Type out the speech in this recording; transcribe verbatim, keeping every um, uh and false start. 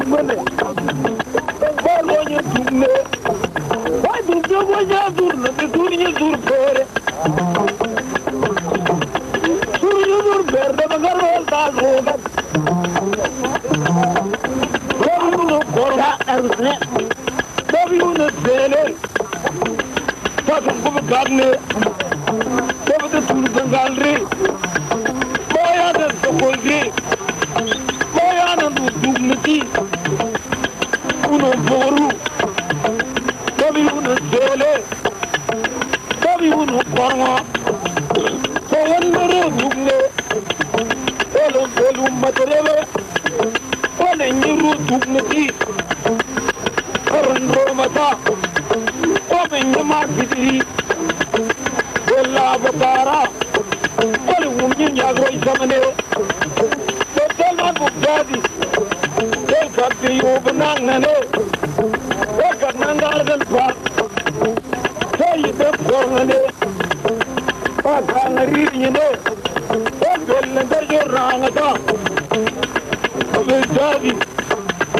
mene balo ni tunne wai du do go ya dur na de dur ni dur pere dur ni dur ber da magar wal ta roga ko no korga arusne dabi una bele ta ko gadne dabi de dur gangalri moya de ko gi moya na du dugniti uno boru dabi uno dole dabi uno korma so wondere dugne elo delu materele one nyiru dugniti karan romata o benyama bidiri wala batara wala wunyi nyago isamane tolma bugadi del kabdi yobnang nane o kanangal dal pa sai de kornane pa kanari ne o del ngar joranga ta